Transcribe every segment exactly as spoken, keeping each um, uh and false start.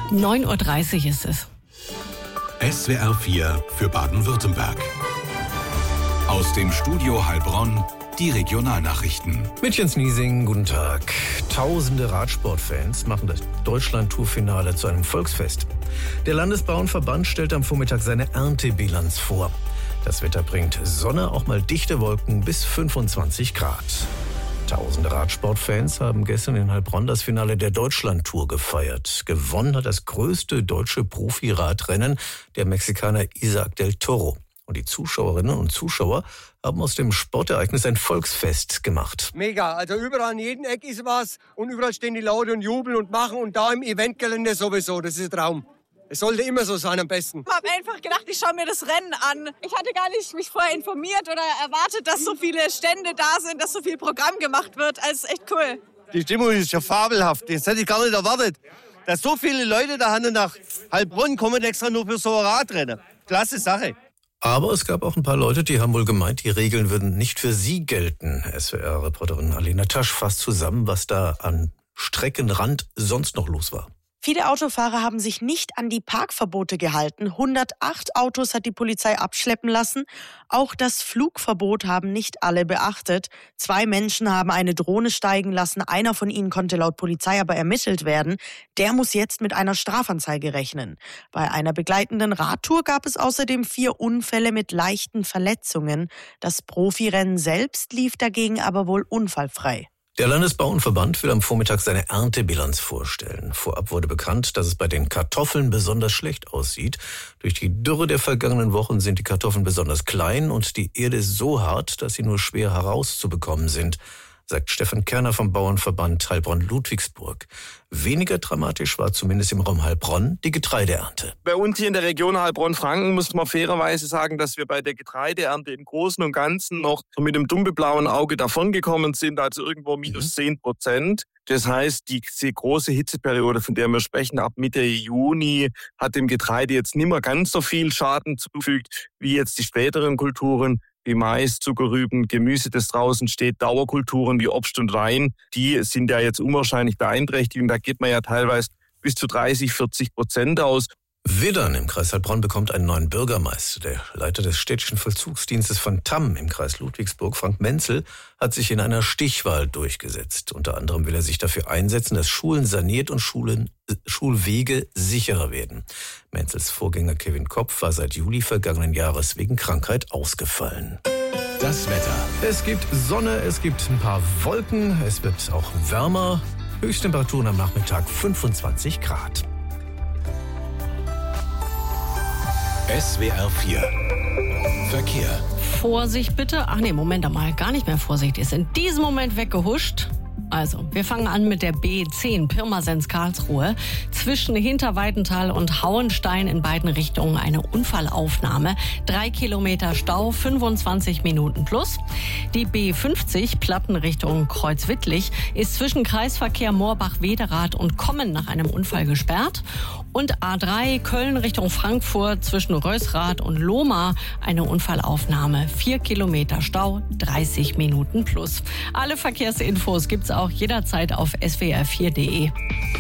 neun Uhr dreißig ist es. S W R vier für Baden-Württemberg. Aus dem Studio Heilbronn die Regionalnachrichten. Mit Jens Niesing, guten Tag. Tausende Radsportfans machen das Deutschland-Tour-Finale zu einem Volksfest. Der Landesbauernverband stellt am Vormittag seine Erntebilanz vor. Das Wetter bringt Sonne, auch mal dichte Wolken bis fünfundzwanzig Grad. Tausende Radsportfans haben gestern in Heilbronn das Finale der Deutschland-Tour gefeiert. Gewonnen hat das größte deutsche Profi-Radrennen der Mexikaner Isaac del Toro. Und die Zuschauerinnen und Zuschauer haben aus dem Sportereignis ein Volksfest gemacht. Mega, also überall an jedem Eck ist was und überall stehen die Leute und jubeln und machen und da im Eventgelände sowieso, das ist ein Traum. Es sollte immer so sein am besten. Ich habe einfach gedacht, ich schaue mir das Rennen an. Ich hatte gar nicht mich vorher informiert oder erwartet, dass so viele Stände da sind, dass so viel Programm gemacht wird. Also echt cool. Die Stimmung ist ja fabelhaft. Das hätte ich gar nicht erwartet. Dass so viele Leute da nach Heilbronn kommen extra nur für so ein Radrennen. Klasse Sache. Aber es gab auch ein paar Leute, die haben wohl gemeint, die Regeln würden nicht für sie gelten. S W R-Reporterin Alena Tasch fasst zusammen, was da an Streckenrand sonst noch los war. Viele Autofahrer haben sich nicht an die Parkverbote gehalten. hundertacht Autos hat die Polizei abschleppen lassen. Auch das Flugverbot haben nicht alle beachtet. Zwei Menschen haben eine Drohne steigen lassen. Einer von ihnen konnte laut Polizei aber ermittelt werden. Der muss jetzt mit einer Strafanzeige rechnen. Bei einer begleitenden Radtour gab es außerdem vier Unfälle mit leichten Verletzungen. Das Profirennen selbst lief dagegen aber wohl unfallfrei. Der Landesbauernverband will am Vormittag seine Erntebilanz vorstellen. Vorab wurde bekannt, dass es bei den Kartoffeln besonders schlecht aussieht. Durch die Dürre der vergangenen Wochen sind die Kartoffeln besonders klein und die Erde ist so hart, dass sie nur schwer herauszubekommen sind, sagt Stefan Kerner vom Bauernverband Heilbronn-Ludwigsburg. Weniger dramatisch war zumindest im Raum Heilbronn die Getreideernte. Bei uns hier in der Region Heilbronn-Franken muss man fairerweise sagen, dass wir bei der Getreideernte im Großen und Ganzen noch mit dem dunkelblauen Auge davongekommen sind, also irgendwo minus zehn Prozent. Das heißt, die, die große Hitzeperiode, von der wir sprechen, ab Mitte Juni, hat dem Getreide jetzt nicht mehr ganz so viel Schaden zugefügt wie jetzt die späteren Kulturen. Wie Mais, Zuckerrüben, Gemüse, das draußen steht, Dauerkulturen wie Obst und Wein, die sind ja jetzt unwahrscheinlich beeinträchtigt. Und da geht man ja teilweise bis zu dreißig, vierzig Prozent aus. Widdern im Kreis Heilbronn bekommt einen neuen Bürgermeister. Der Leiter des städtischen Vollzugsdienstes von Tamm im Kreis Ludwigsburg, Frank Menzel, hat sich in einer Stichwahl durchgesetzt. Unter anderem will er sich dafür einsetzen, dass Schulen saniert und Schulen, äh, Schulwege sicherer werden. Menzels Vorgänger Kevin Kopf war seit Juli vergangenen Jahres wegen Krankheit ausgefallen. Das Wetter. Es gibt Sonne, es gibt ein paar Wolken, es wird auch wärmer. Höchsttemperaturen am Nachmittag fünfundzwanzig Grad. S W R vier Verkehr. Vorsicht bitte. Ach nee, Moment mal, gar nicht mehr Vorsicht. Ist in diesem Moment weggehuscht. Also, wir fangen an mit der B zehn Pirmasens-Karlsruhe. Zwischen Hinterweidenthal und Hauenstein in beiden Richtungen eine Unfallaufnahme. Drei Kilometer Stau, fünfundzwanzig Minuten plus. Die B fünfzig Platten Richtung Kreuzwittlich ist zwischen Kreisverkehr Moorbach-Wederath und Kommen nach einem Unfall gesperrt. Und A drei Köln Richtung Frankfurt zwischen Rösrath und Lohmar eine Unfallaufnahme. Vier Kilometer Stau, dreißig Minuten plus. Alle Verkehrsinfos gibt's auch jederzeit auf S W R vier punkt de.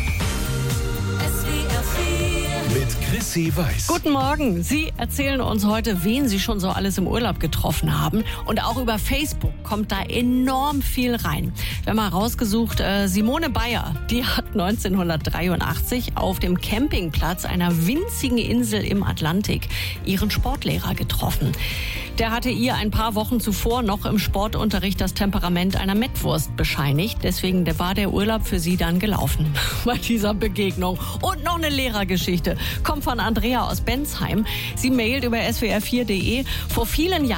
Mit Chrissy Weiß. Guten Morgen. Sie erzählen uns heute, wen Sie schon so alles im Urlaub getroffen haben. Und auch über Facebook kommt da enorm viel rein. Wir haben mal rausgesucht, äh, Simone Bayer, die hat neunzehnhundertdreiundachtzig auf dem Campingplatz einer winzigen Insel im Atlantik ihren Sportlehrer getroffen. Der hatte ihr ein paar Wochen zuvor noch im Sportunterricht das Temperament einer Mettwurst bescheinigt. Deswegen war der Urlaub für sie dann gelaufen bei dieser Begegnung. Und noch eine Lehrergeschichte kommt von Andrea aus Bensheim. Sie mailt über S W R vier punkt de. Vor vielen Jahren